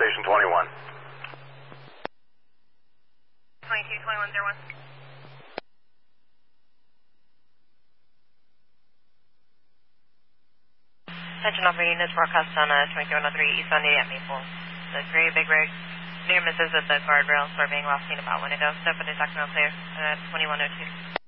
station 21. 22-21-01. Attention all units, broadcast on 2303 eastbound at Maple. The gray big rig near misses at the guardrail, being last seen about when ago. Step with the techno clear at 2102.